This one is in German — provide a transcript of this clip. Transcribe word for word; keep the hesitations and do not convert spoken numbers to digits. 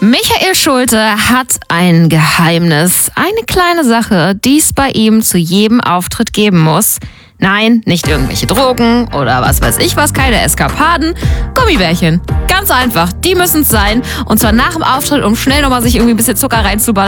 Michael Schulte hat ein Geheimnis, eine kleine Sache, die es bei ihm zu jedem Auftritt geben muss. Nein, nicht irgendwelche Drogen oder was weiß ich was, keine Eskapaden, Gummibärchen. Ganz einfach, die müssen es sein. Und zwar nach dem Auftritt, um schnell nochmal sich irgendwie ein bisschen Zucker reinzuballern.